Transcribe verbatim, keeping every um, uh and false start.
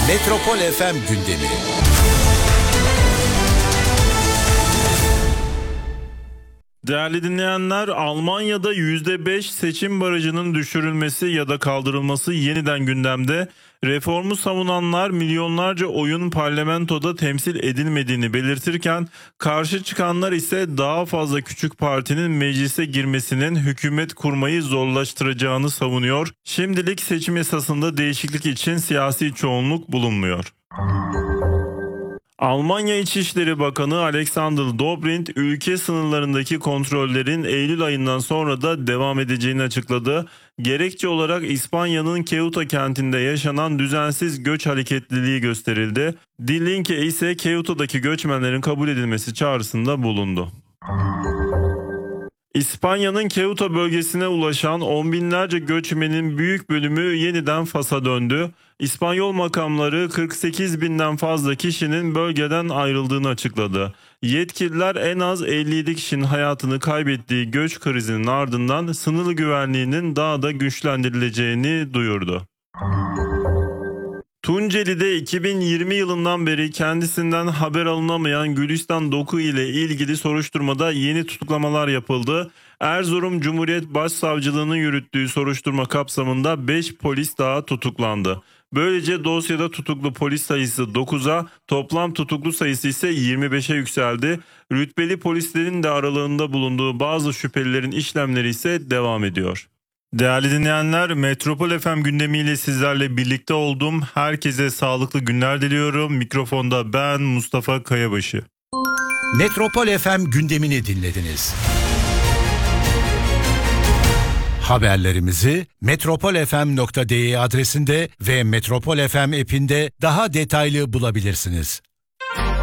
Metropol F M gündemi. Değerli dinleyenler, Almanya'da yüzde beş seçim barajının düşürülmesi ya da kaldırılması yeniden gündemde. Reformu savunanlar milyonlarca oyun parlamentoda temsil edilmediğini belirtirken, karşı çıkanlar ise daha fazla küçük partinin meclise girmesinin hükümet kurmayı zorlaştıracağını savunuyor. Şimdilik seçim yasasında değişiklik için siyasi çoğunluk bulunmuyor. Almanya İçişleri Bakanı Alexander Dobrindt, ülke sınırlarındaki kontrollerin Eylül ayından sonra da devam edeceğini açıkladı. Gerekçe olarak İspanya'nın Ceuta kentinde yaşanan düzensiz göç hareketliliği gösterildi. Die Linke ise Ceuta'daki göçmenlerin kabul edilmesi çağrısında bulundu. İspanya'nın Ceuta bölgesine ulaşan on binlerce göçmenin büyük bölümü yeniden Fas'a döndü. İspanyol makamları kırk sekiz binden fazla kişinin bölgeden ayrıldığını açıkladı. Yetkililer en az elli yedi kişinin hayatını kaybettiği göç krizinin ardından sınır güvenliğinin daha da güçlendirileceğini duyurdu. Tunceli'de iki bin yirmi yılından beri kendisinden haber alınamayan Gülistan Doku ile ilgili soruşturmada yeni tutuklamalar yapıldı. Erzurum Cumhuriyet Başsavcılığı'nın yürüttüğü soruşturma kapsamında beş polis daha tutuklandı. Böylece dosyada tutuklu polis sayısı dokuza, toplam tutuklu sayısı ise yirmi beşe yükseldi. Rütbeli polislerin de aralığında bulunduğu bazı şüphelilerin işlemleri ise devam ediyor. Değerli dinleyenler, Metropol F M gündemiyle sizlerle birlikte oldum. Herkese sağlıklı günler diliyorum. Mikrofonda ben Mustafa Kayabaşı. Metropol F M gündemini dinlediniz. Haberlerimizi metropol f m nokta d e adresinde ve Metropol F M app'inde daha detaylı bulabilirsiniz.